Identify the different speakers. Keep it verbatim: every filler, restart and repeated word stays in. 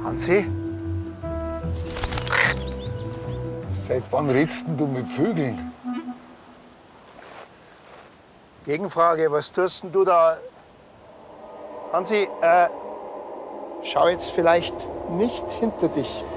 Speaker 1: Hansi? Seit wann redst denn du mit Vögeln?
Speaker 2: Gegenfrage, was tust denn du da? Hansi, äh, schau jetzt vielleicht nicht hinter dich.